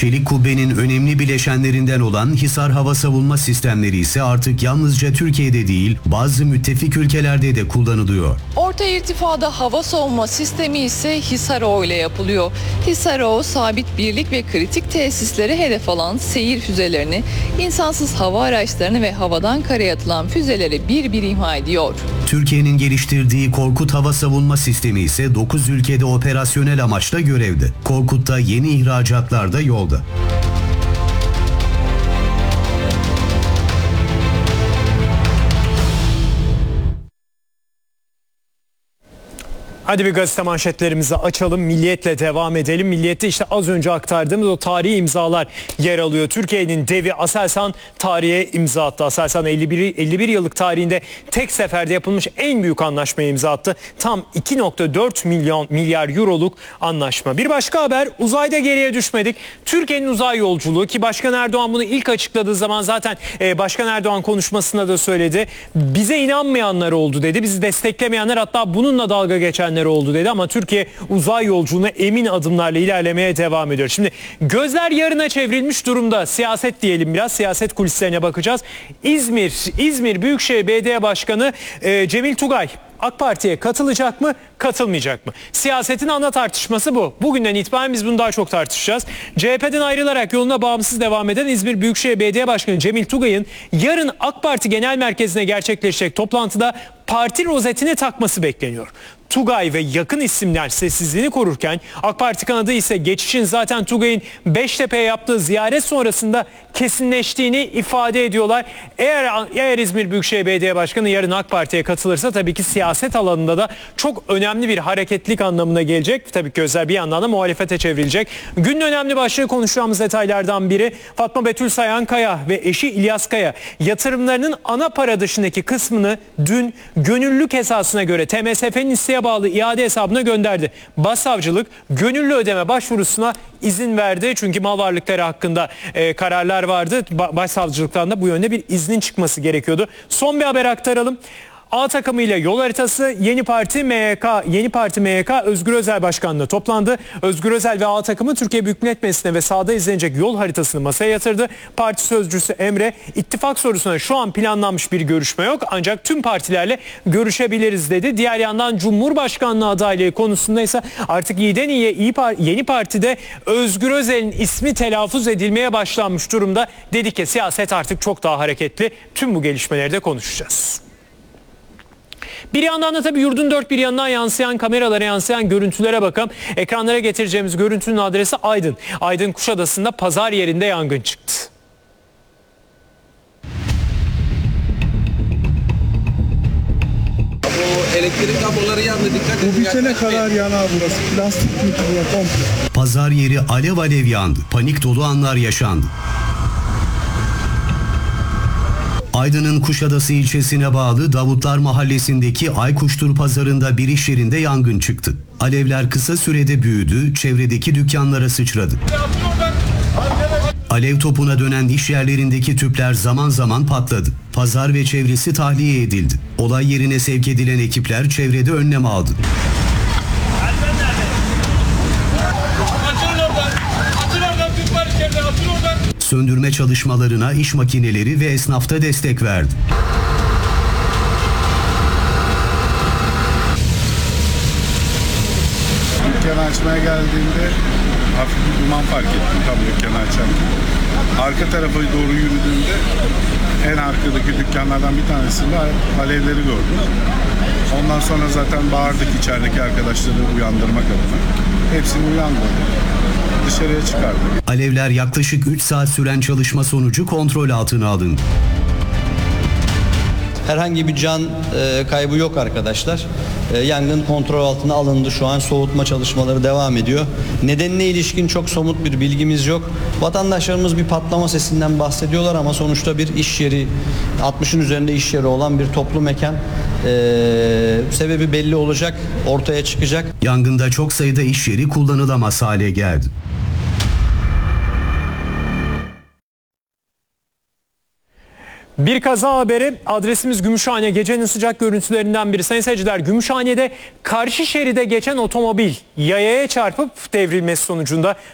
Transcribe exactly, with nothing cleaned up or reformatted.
Çelik kubbenin önemli bileşenlerinden olan Hisar Hava Savunma Sistemleri ise artık yalnızca Türkiye'de değil, bazı müttefik ülkelerde de kullanılıyor. Orta irtifada hava savunma sistemi ise Hisar ile yapılıyor. Hisar sabit birlik ve kritik tesisleri hedef alan seyir füzelerini, insansız hava araçlarını ve havadan karaya atılan füzeleri bir bir imha ediyor. Türkiye'nin geliştirdiği Korkut Hava Savunma Sistemi ise dokuz ülkede operasyonel amaçla görevde. Korkut'ta yeni ihracatlar da yolda. Hadi bir gazete manşetlerimizi açalım. Milliyet'le devam edelim. Milliyet'te işte az önce aktardığımız o tarihi imzalar yer alıyor. Türkiye'nin devi Aselsan tarihe imza attı. Aselsan elli bir, elli bir yıllık tarihinde tek seferde yapılmış en büyük anlaşmayı imza attı. Tam iki nokta dört milyon milyar euroluk anlaşma. Bir başka haber, uzayda geriye düşmedik. Türkiye'nin uzay yolculuğu, ki Başkan Erdoğan bunu ilk açıkladığı zaman zaten e, Başkan Erdoğan konuşmasında da söyledi. Bize inanmayanlar oldu dedi. Bizi desteklemeyenler, hatta bununla dalga geçen oldu dedi, ama Türkiye uzay yolculuğuna emin adımlarla ilerlemeye devam ediyor. Şimdi gözler yarına çevrilmiş durumda. Siyaset diyelim, biraz siyaset kulislerine bakacağız. İzmir, İzmir Büyükşehir Belediye Başkanı e, Cemil Tugay AK Parti'ye katılacak mı, katılmayacak mı? Siyasetin ana tartışması bu. Bugünden itibaren biz bunu daha çok tartışacağız. C H P'den ayrılarak yoluna bağımsız devam eden İzmir Büyükşehir Belediye Başkanı Cemil Tugay'ın yarın AK Parti Genel Merkezi'ne gerçekleşecek toplantıda parti rozetini takması bekleniyor. Tugay ve yakın isimler sessizliğini korurken AK Parti kanadı ise geçişin zaten Tugay'ın Beştepe'ye yaptığı ziyaret sonrasında kesinleştiğini ifade ediyorlar. Eğer, eğer İzmir Büyükşehir Belediye Başkanı yarın AK Parti'ye katılırsa tabii ki siyaset alanında da çok önemli bir hareketlilik anlamına gelecek. Tabii ki gözler bir yandan da muhalefete çevrilecek. Günün önemli başlığı, konuşacağımız detaylardan biri Fatma Betül Sayankaya ve eşi İlyas Kaya yatırımlarının ana para dışındaki kısmını dün gönüllülük esasına göre T M S F'nin isteğe bağlı iade hesabına gönderdi. Başsavcılık gönüllü ödeme başvurusuna izin verdi. Çünkü mal varlıkları hakkında e, kararlar vardı. Ba- Başsavcılıktan da bu yönde bir iznin çıkması gerekiyordu. Son bir haber aktaralım. A takımıyla yol haritası, Yeni Parti M Y K, Yeni Parti M Y K Özgür Özel Başkanlığı'na toplandı. Özgür Özel ve A takımı Türkiye Büyük Millet Meclisi'ne ve sahada izlenecek yol haritasını masaya yatırdı. Parti sözcüsü Emre, ittifak sorusuna şu an planlanmış bir görüşme yok, ancak tüm partilerle görüşebiliriz dedi. Diğer yandan Cumhurbaşkanlığı adaylığı konusunda ise artık iyiden iyiye Yeni Parti'de Özgür Özel'in ismi telaffuz edilmeye başlanmış durumda. Dedik ki siyaset artık çok daha hareketli. Tüm bu gelişmeleri de konuşacağız. Bir yandan da tabii yurdun dört bir yanından yansıyan, kameralara yansıyan görüntülere bakalım. Ekranlara getireceğimiz görüntünün adresi Aydın. Aydın Kuşadası'nda pazar yerinde yangın çıktı. Bu elektrik kabloları yandı, dikkat edin. Bu bitene kadar yanar burası. Plastik mülkü burası komple. Pazar yeri alev alev yandı. Panik dolu anlar yaşandı. Aydın'ın Kuşadası ilçesine bağlı Davutlar Mahallesi'ndeki Aykuştur Pazarı'nda bir iş yerinde yangın çıktı. Alevler kısa sürede büyüdü, çevredeki dükkanlara sıçradı. Alev topuna dönen iş yerlerindeki tüpler zaman zaman patladı. Pazar ve çevresi tahliye edildi. Olay yerine sevk edilen ekipler çevrede önlem aldı. Söndürme çalışmalarına iş makineleri ve esnafta destek verdi. Dükkanı açmaya geldiğimde hafif bir duman fark ettim tam dükkanı açarken. Arka tarafa doğru yürüdüğümde en arkadaki dükkanlardan bir tanesinde alevleri gördüm. Ondan sonra zaten bağırdık içerideki arkadaşları uyandırmak adına. Hepsini uyandırdık. Dışarıya çıkardık. Alevler yaklaşık üç saat süren çalışma sonucu kontrol altına alındı. Herhangi bir can e, kaybı yok arkadaşlar. E, yangın kontrol altına alındı. Şu an soğutma çalışmaları devam ediyor. Nedenine ilişkin çok somut bir bilgimiz yok. Vatandaşlarımız bir patlama sesinden bahsediyorlar ama sonuçta bir iş yeri, altmışın üzerinde iş yeri olan bir toplu mekan. Ee, sebebi belli olacak, ortaya çıkacak. Yangında çok sayıda iş yeri kullanılamaz hale geldi. Bir kaza haberi, adresimiz Gümüşhane. Gecenin sıcak görüntülerinden biri. Sayın seyirciler, Gümüşhane'de karşı şeride geçen otomobil yayaya çarpıp devrilmesi sonucunda